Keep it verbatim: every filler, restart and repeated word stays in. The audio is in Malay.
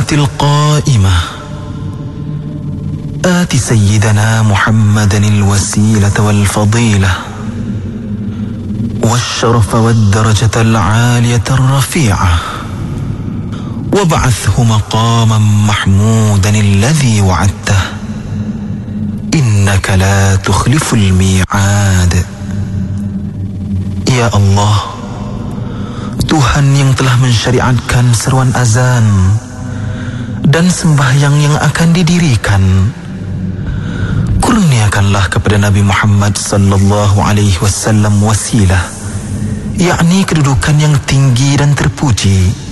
الصلاة القائمة آت سيدنا محمدا الوسيلة والفضيلة والشرف والدرجة العالية الرفيعة وابعثه مقاما محمودا الذي وعدته إنك لا تخلف الميعاد. Ya Allah, Tuhan yang telah mensyariatkan seruan azan dan sembahyang yang akan didirikan, kurniakanlah kepada Nabi Muhammad sallallahu alaihi wasallam wasilah, yakni kedudukan yang tinggi dan terpuji,